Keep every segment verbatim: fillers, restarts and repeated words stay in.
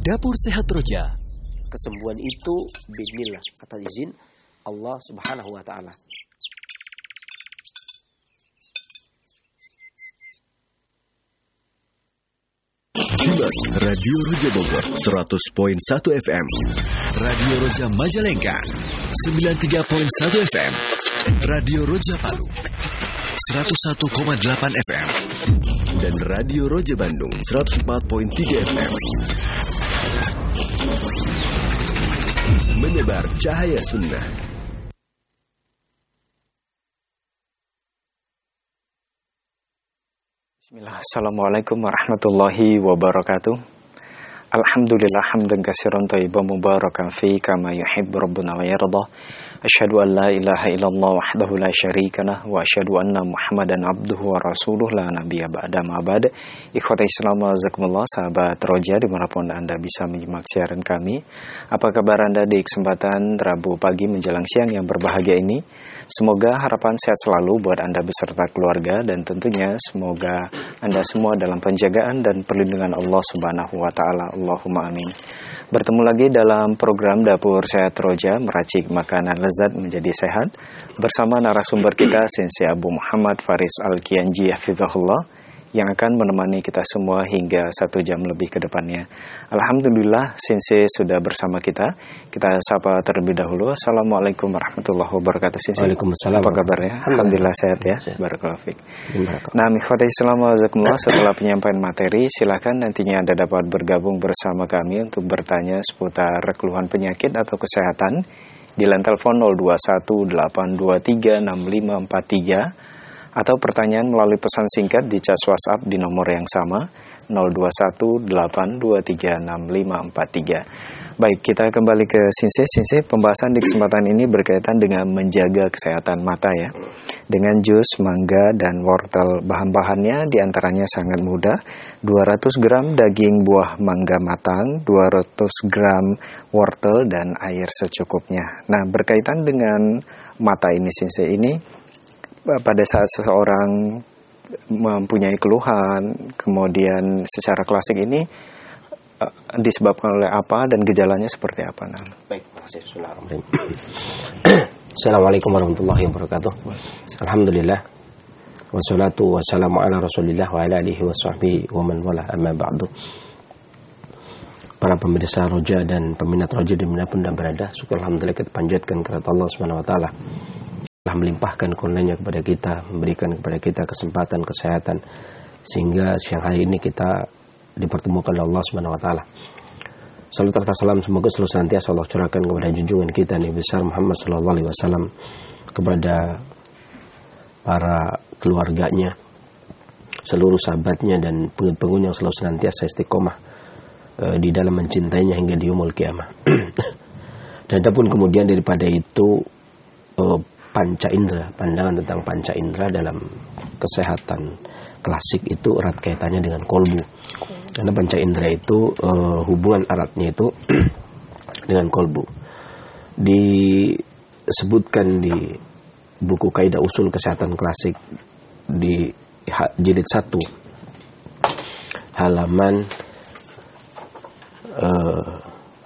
Dapur Sehat Roja. Kesembuhan itu bismillah, kata izin Allah Subhanahu wa taala. Simak Radio Roja Bogor seratus koma satu F M, Radio Roja Majalengka sembilan puluh tiga koma satu F M, Radio Roja Palu seratus satu koma delapan F M, dan Radio Roja Bandung seratus empat koma tiga F M. Menyebar cahaya sunnah. Bismillah. Assalamualaikum warahmatullahi wabarakatuh. Alhamdulillah hamdan katsiran thayyiban mubarakan fi kama yuhibbu rabbuna wa yarda. Asyhadu an la ilaha illallah wahdahu la syarika lah wa asyhadu anna Muhammadan abduhu wa rasuluh la nabiyya ba'da ma ba'd. Ikhwati Islam wazakumullah, sahabat Roja dimanapun Anda bisa menyimak siaran kami. Apa kabar Anda di kesempatan Rabu pagi menjelang siang yang berbahagia ini? Semoga harapan sehat selalu buat Anda beserta keluarga, dan tentunya semoga Anda semua dalam penjagaan dan perlindungan Allah Subhanahu wa taala. Allahumma amin. Bertemu lagi dalam program Dapur Sehat Roja, meracik makanan lezat menjadi sehat, bersama narasumber kita Sensei Abu Muhammad Faris Al-Kianji hafizahullah, yang akan menemani kita semua hingga satu jam lebih ke depannya. Alhamdulillah, Sensei sudah bersama kita. Kita sapa terlebih dahulu. Assalamualaikum warahmatullahi wabarakatuh, Sensei. Waalaikumsalam. Apa kabarnya? Alhamdulillah sehat ya. Barakallahu fiik. Nah, ikhwati Islam wazakumullah, setelah penyampaian materi, silakan nantinya Anda dapat bergabung bersama kami untuk bertanya seputar keluhan penyakit atau kesehatan di line telepon nol dua satu delapan dua tiga enam lima empat tiga, atau pertanyaan melalui pesan singkat di chat WhatsApp di nomor yang sama nol dua satu delapan dua tiga enam lima empat tiga. Baik, kita kembali ke Sensei. Sensei, pembahasan di kesempatan ini berkaitan dengan menjaga kesehatan mata ya. Dengan jus mangga dan wortel, bahan-bahannya diantaranya sangat mudah. dua ratus gram daging buah mangga matang, dua ratus gram wortel, dan air secukupnya. Nah, berkaitan dengan mata ini Sensei, ini pada saat seseorang mempunyai keluhan, kemudian secara klasik ini uh, disebabkan oleh apa dan gejalanya seperti apa? Nah. Baik, Bismillahirrahmanirrahim. Assalamualaikum warahmatullahi wabarakatuh. Alhamdulillah. Wassalatu wassalamu ala Rasulillah wa ala alihi wa sahbihi wa man wala, amma ba'du. Para pemirsa Roja dan peminat Roja dimanapun Anda berada, syukur alhamdulillah kita panjatkan kepada Allah Subhanahu wa taala telah melimpahkan karunia kepada kita, memberikan kepada kita kesempatan kesehatan, sehingga siang hari ini kita dipertemukan oleh Allah Subhanahu wa taala. Salam serta salam semoga selalu senantiasa Allah curahkan kepada junjungan kita Nabi besar Muhammad sallallahu alaihi wasallam, kepada para keluarganya, seluruh sahabatnya, dan pengikut-pengikut yang selalu senantiasa istiqomah uh, di dalam mencintainya hingga di yaumul qiyamah. Dan adapun kemudian daripada itu, uh, panca indera, pandangan tentang panca indera dalam kesehatan klasik itu erat kaitannya dengan kolbu. Karena panca indera itu uh, hubungan eratnya itu dengan kolbu. Disebutkan di buku Kaidah Usul Kesehatan Klasik di jilid satu halaman uh,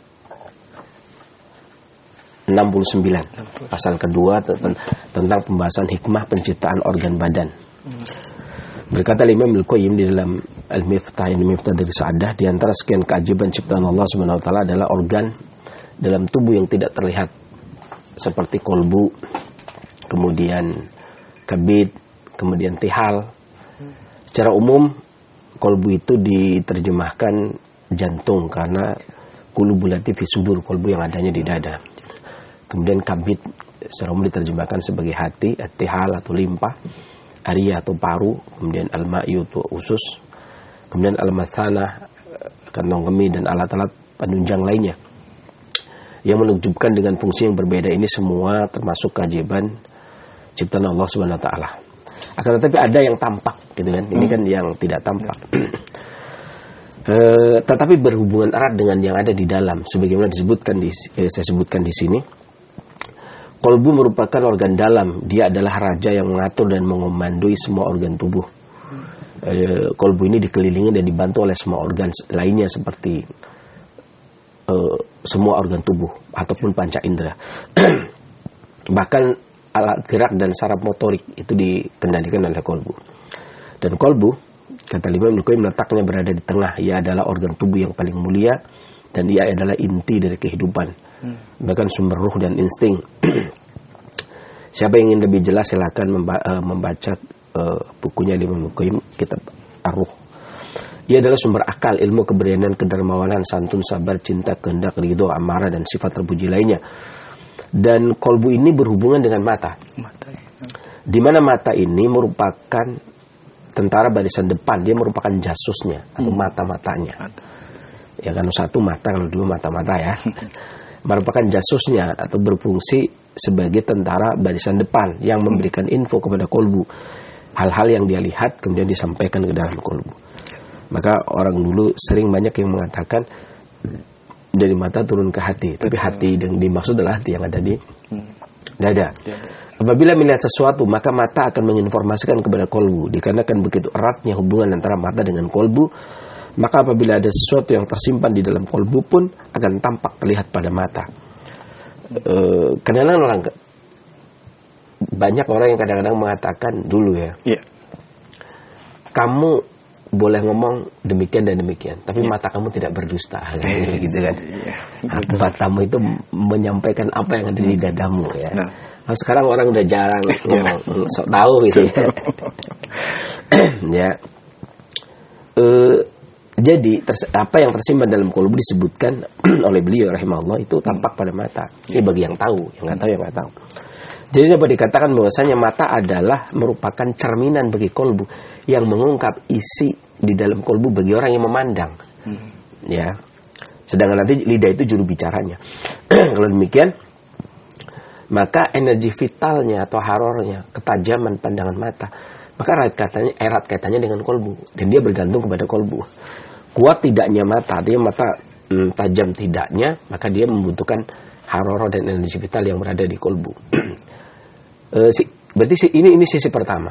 enam puluh sembilan, pasal kedua tentang pembahasan hikmah penciptaan organ badan. Berkata Imam Al-Qayyim di dalam Al-Miftah, ini Miftah dari Sa'adah, di antara sekian keajaiban ciptaan Allah Subhanahu wa taala adalah organ dalam tubuh yang tidak terlihat, seperti kolbu, kemudian kabid, kemudian tihal. Secara umum kolbu itu diterjemahkan jantung, karena qulubulati fi sudur, kolbu yang adanya di dada. Kemudian kabid secara umum diterjemahkan sebagai hati, at-tihal atau limpa, aria atau paru, kemudian al-ma'yu atau usus, kemudian al-mathana, kantong kemih, dan alat-alat penunjang lainnya. Yang menunjukkan dengan fungsi yang berbeda ini semua termasuk keajaiban ciptaan Allah Subhanahu wa taala. Akan tetapi ada yang tampak, gitu kan? Ini kan yang tidak tampak. e, tetapi berhubungan erat dengan yang ada di dalam, sebagaimana disebutkan di eh, saya sebutkan di sini. Kolbu merupakan organ dalam. Dia adalah raja yang mengatur dan mengomandoi semua organ tubuh. E, kolbu ini dikelilingi dan dibantu oleh semua organ lainnya seperti uh, semua organ tubuh ataupun panca indera. Bahkan alat gerak dan saraf motorik itu dikendalikan oleh kolbu. Dan kolbu, kata Imam Al-Qayyim, letaknya berada di tengah. Ia adalah organ tubuh yang paling mulia dan ia adalah inti dari kehidupan, hmm. bahkan sumber ruh dan insting. Siapa yang ingin lebih jelas silakan memba- uh, membaca uh, bukunya Imam Al-Qayyim, kitab Ar-Ruh. Ia adalah sumber akal, ilmu, keberanian, kedermawanan, santun, sabar, cinta, kehendak, ridho, amarah, dan sifat terpuji lainnya. Dan kolbu ini berhubungan dengan mata. Mata ya. Di mana mata ini merupakan tentara barisan depan, dia merupakan jasusnya atau hmm. mata-matanya. Mata. Ya kan, satu mata, kalau dulu mata-mata ya. Merupakan jasusnya atau berfungsi sebagai tentara barisan depan yang memberikan info kepada kolbu. Hal-hal yang dia lihat kemudian disampaikan ke dalam kolbu. Maka orang dulu sering banyak yang mengatakan dari mata turun ke hati. Tapi hati yang dimaksud adalah hati yang ada di dada. Apabila melihat sesuatu, maka mata akan menginformasikan kepada kolbu. Dikarenakan begitu eratnya hubungan antara mata dengan kolbu, maka apabila ada sesuatu yang tersimpan di dalam kolbu pun akan tampak terlihat pada mata. E, kadang-kadang orang, banyak orang yang kadang-kadang mengatakan dulu ya, yeah. kamu boleh ngomong demikian dan demikian, tapi yeah. mata kamu tidak berdusta, yeah. gitu kan? Yeah. Matamu itu menyampaikan apa yang ada di dadamu ya. Nah. Nah, sekarang orang udah jarang ngomong, sok tahu gitu ya. ya. E, jadi ters- apa yang tersimpan dalam kolbu disebutkan oleh beliau rahimahullah itu tampak pada mata. Ini bagi yang tahu, yang nggak tahu yang nggak tahu. Jadi dapat dikatakan bahwasanya mata adalah merupakan cerminan bagi kolbu yang mengungkap isi di dalam kolbu bagi orang yang memandang. Hmm. Ya. Sedangkan nanti lidah itu juru bicaranya. Kalau demikian, maka energi vitalnya atau harornya, ketajaman pandangan mata, maka erat kaitannya, erat kaitannya dengan kolbu, dan dia bergantung kepada kolbu. Kuat tidaknya mata, artinya mata hmm, tajam tidaknya, maka dia membutuhkan haroro dan energi vital yang berada di kolbu. e, si, berarti si, ini ini sisi pertama.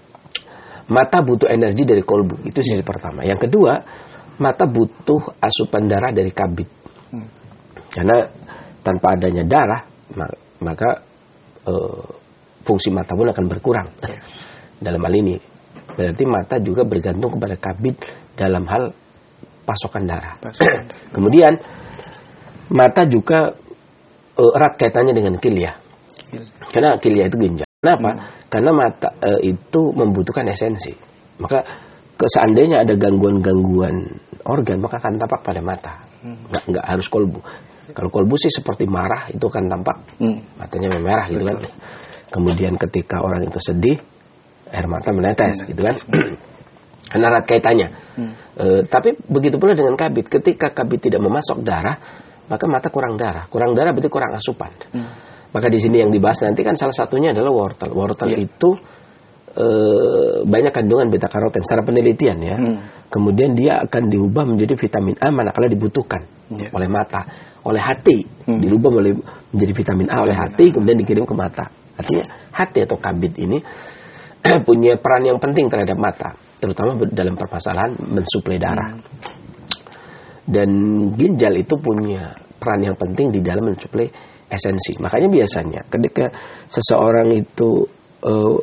Mata butuh energi dari kolbu, itu sisi pertama. Yang kedua, mata butuh asupan darah dari kabid. Hmm. Karena tanpa adanya darah, maka e, fungsi mata pun akan berkurang. Dalam hal ini, berarti mata juga bergantung kepada kabid dalam hal pasokan darah. Pasokan. Kemudian mata juga e, erat kaitannya dengan kilia. Karena kilia itu ginjal. Kenapa? Hmm. Karena mata e, itu membutuhkan esensi. Maka seandainya ada gangguan-gangguan organ, maka akan tampak pada mata. Hmm. Nggak, nggak harus kolbu. Kalau kolbu sih seperti marah, itu akan tampak hmm. matanya memerah gitu kan. Kemudian ketika orang itu sedih, air mata menetes hmm. gitu kan. Karena erat kaitannya. Hmm. E, tapi begitu pula dengan kabid. Ketika kabid tidak memasok darah, maka mata kurang darah. Kurang darah berarti kurang asupan. Hmm. Maka di sini yang dibahas nanti kan salah satunya adalah wortel. Wortel yeah. itu e, banyak kandungan beta karoten secara penelitian ya. Hmm. Kemudian dia akan diubah menjadi vitamin A manakala dibutuhkan yeah. oleh mata, oleh hati. Hmm. Dirubah oleh menjadi vitamin A oleh hati, kemudian dikirim ke mata. Artinya hati atau kabid ini punya peran yang penting terhadap mata, terutama dalam permasalahan mensuplai darah. Hmm. Dan ginjal itu punya peran yang penting di dalam mensuplai esensi. Makanya biasanya ketika seseorang itu uh,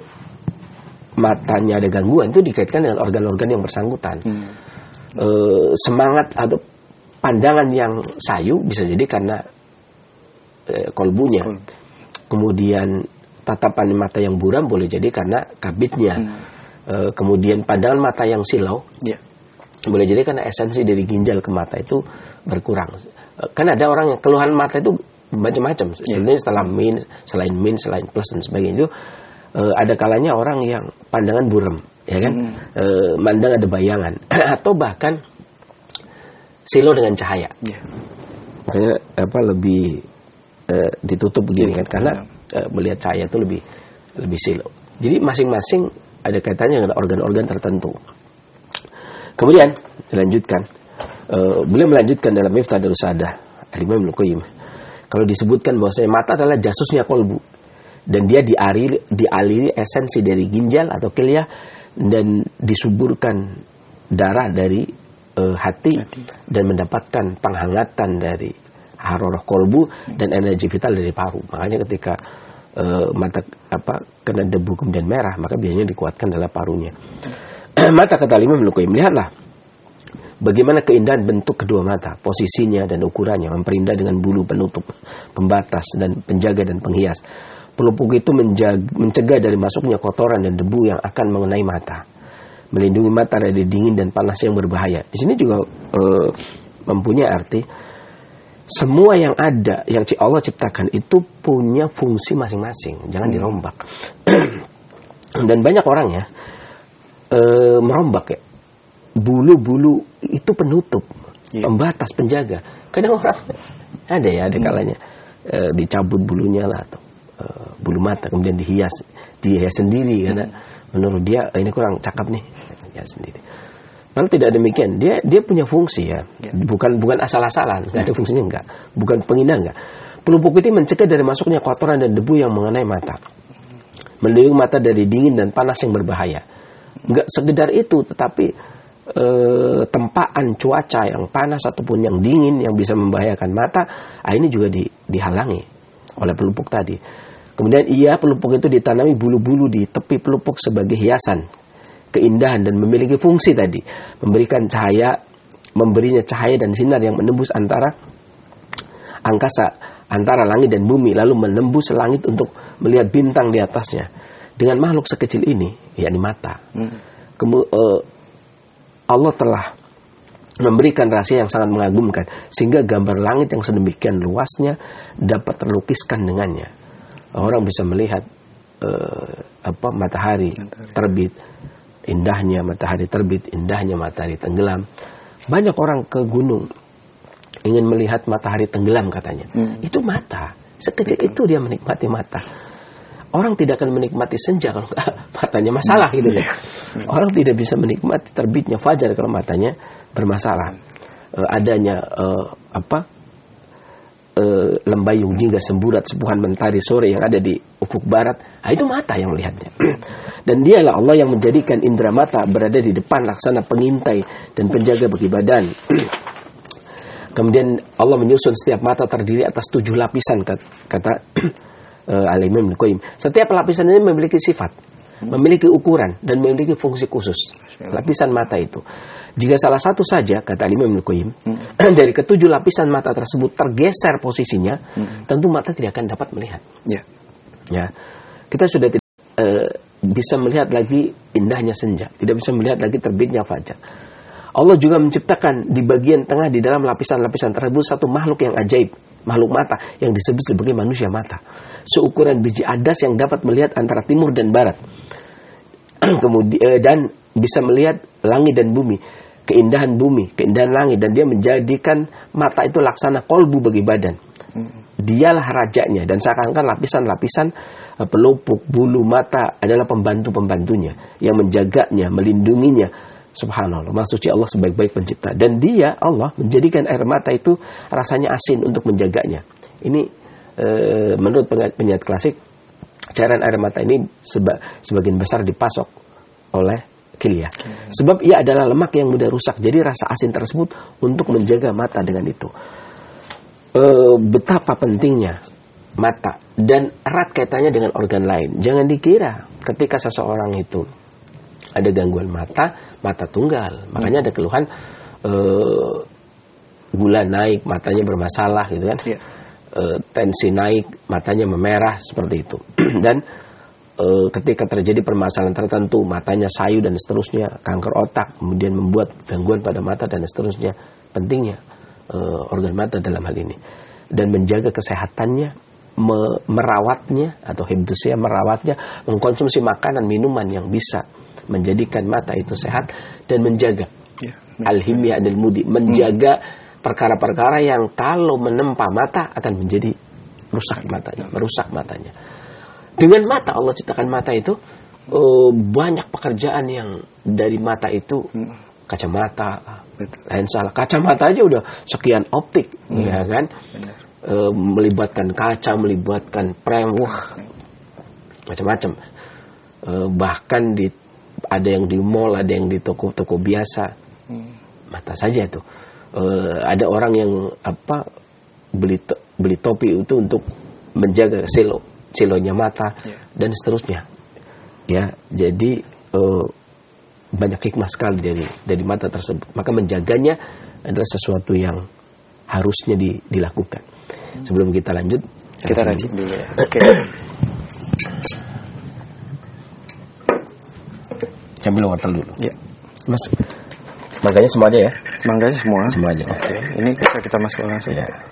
matanya ada gangguan, itu dikaitkan dengan organ-organ yang bersangkutan. Hmm. Uh, semangat atau pandangan yang sayu bisa jadi karena uh, kolbunya. Kol. Kemudian tatapan mata yang buram boleh jadi karena kabidnya. Hmm. Uh, kemudian pandangan mata yang silau yeah. boleh jadi karena esensi dari ginjal ke mata itu berkurang. Uh, kan ada orang yang keluhan mata itu macam-macam. Sebenarnya yeah. setelah min, selain min, selain plus dan sebagainya itu uh, ada kalanya orang yang pandangan buram, ya kan? Hmm. Uh, mandang ada bayangan atau bahkan silau dengan cahaya. Yeah. Makanya apa lebih uh, ditutup begini yeah. kan? Karena uh, melihat cahaya itu lebih lebih silau. Jadi masing-masing ada kaitannya dengan organ-organ tertentu. Kemudian dilanjutkan, uh, beliau melanjutkan dalam Miftah Darus Saadah Al-Imam Al-Qayyim. Kalau disebutkan bahwasanya mata adalah jasusnya kolbu dan dia dialiri, dialiri esensi dari ginjal atau kilia dan disuburkan darah dari uh, hati, hati dan mendapatkan penghangatan dari harorah kolbu dan energi vital dari paru. Makanya ketika uh, mata apa kena debu kemudian merah, maka biasanya dikuatkan adalah parunya. Mata, kata Imam Ibnu Qayyim, lihatlah bagaimana keindahan bentuk kedua mata, posisinya dan ukurannya, memperindah dengan bulu penutup, pembatas dan penjaga dan penghias. Pelupuk itu menjaga, mencegah dari masuknya kotoran dan debu yang akan mengenai mata, melindungi mata dari dingin dan panas yang berbahaya. Di sini juga uh, mempunyai arti semua yang ada yang Allah ciptakan itu punya fungsi masing-masing, jangan dirombak. Dan banyak orang ya uh, merombak ya. Bulu-bulu itu penutup, yeah. pembatas, penjaga. Kadang orang ada ya, ada kalanya e, dicabut bulunya lah atau e, bulu mata kemudian dihias, dihias sendiri karena menurut dia e, ini kurang cakep nih, hias sendiri. Kalau tidak demikian, dia dia punya fungsi ya, yeah. bukan bukan asal-asalan, nggak ada fungsinya enggak, bukan pengindah enggak. Pelupuk itu mencegah dari masuknya kotoran dan debu yang mengenai mata, melindungi mata dari dingin dan panas yang berbahaya. Enggak sekedar itu, tetapi E, tempaan cuaca yang panas ataupun yang dingin yang bisa membahayakan mata, ah, ini juga di, dihalangi oleh pelupuk tadi. Kemudian iya, pelupuk itu ditanami bulu-bulu di tepi pelupuk sebagai hiasan, keindahan dan memiliki fungsi tadi, memberikan cahaya, memberinya cahaya dan sinar yang menembus antara angkasa, antara langit dan bumi, lalu menembus langit untuk melihat bintang di atasnya. Dengan makhluk sekecil ini, yakni mata. Hmm. Kemudian e, Allah telah memberikan rahasia yang sangat mengagumkan sehingga gambar langit yang sedemikian luasnya dapat terlukiskan dengannya. Orang bisa melihat uh, apa matahari terbit, indahnya matahari terbit, indahnya matahari tenggelam. Banyak orang ke gunung ingin melihat matahari tenggelam katanya. Hmm. Itu mata. Seketika itu dia menikmati mata. Orang tidak akan menikmati senja kalau matanya masalah gitu ya. Orang tidak bisa menikmati terbitnya fajar kalau matanya bermasalah. E, adanya e, apa e, lembayung jingga semburat sepuhan mentari sore yang ada di ufuk barat, nah, itu mata yang melihatnya. Dan dialah Allah yang menjadikan indera mata berada di depan laksana pengintai dan penjaga bagi badan. Kemudian Allah menyusun setiap mata terdiri atas tujuh lapisan, kata Uh, Al-Imam Ibnu Qayyim. Setiap lapisan ini memiliki sifat, hmm. memiliki ukuran dan memiliki fungsi khusus. Lapisan mata itu. Jika salah satu saja, kata Al-Imam Ibnu Qayyim, hmm. dari ketujuh lapisan mata tersebut tergeser posisinya, hmm. tentu mata tidak akan dapat melihat. Yeah. Ya, kita sudah tidak uh, bisa melihat lagi indahnya senja, tidak bisa melihat lagi terbitnya fajar. Allah juga menciptakan di bagian tengah di dalam lapisan-lapisan tersebut satu makhluk yang ajaib, makhluk mata yang disebut sebagai manusia mata, seukuran biji adas yang dapat melihat antara timur dan barat. Kemudian eh, dan bisa melihat langit dan bumi, keindahan bumi, keindahan langit, dan dia menjadikan mata itu laksana kolbu bagi badan. Dialah rajanya, dan seakan-akan lapisan-lapisan eh, pelupuk bulu mata adalah pembantu-pembantunya yang menjaganya, melindunginya. Subhanallah, Maha Suci Allah sebaik-baik pencipta. Dan dia, Allah, menjadikan air mata itu rasanya asin untuk menjaganya. Ini e, menurut penyair klasik, cairan air mata ini seba, sebagian besar dipasok oleh kilya. Hmm. Sebab ia adalah lemak yang mudah rusak. Jadi rasa asin tersebut untuk menjaga mata dengan itu. E, betapa pentingnya mata dan erat kaitannya dengan organ lain. Jangan dikira ketika seseorang itu ada gangguan mata, mata tunggal. Makanya ada keluhan uh, gula naik, matanya bermasalah gitu kan. Yeah. Uh, tensi naik, matanya memerah seperti itu. Dan uh, ketika terjadi permasalahan tertentu, matanya sayu dan seterusnya, kanker otak, kemudian membuat gangguan pada mata dan seterusnya. Pentingnya uh, organ mata dalam hal ini. Dan menjaga kesehatannya, me- merawatnya atau hibdusnya, merawatnya, mengkonsumsi makanan, minuman yang bisa menjadikan mata itu sehat dan menjaga yeah. al-himyah dan mudi, menjaga hmm. perkara-perkara yang kalau menempa mata akan menjadi rusak matanya, merusak matanya. Dengan mata Allah ciptakan mata itu uh, banyak pekerjaan yang dari mata itu, hmm. kacamata, lensa, kacamata aja udah sekian optik, hmm. ya kan, uh, melibatkan kaca, melibatkan frame, wah macam-macam. Uh, bahkan di ada yang di mall, ada yang di toko-toko biasa. Hmm. mata saja itu. Uh, ada orang yang apa beli to, beli topi itu untuk menjaga silo silonya mata yeah. dan seterusnya. Ya, jadi uh, banyak hikmah sekali dari dari mata tersebut. Maka menjaganya adalah sesuatu yang harusnya di, dilakukan. Hmm. Sebelum kita lanjut, kita racik dulu ya. Oke. Sambil wortel dulu. Ya. Mas, mangganya semua aja ya? Mangganya semua. Semua aja. Oke. Ini bisa kita masukkan langsung. Ya.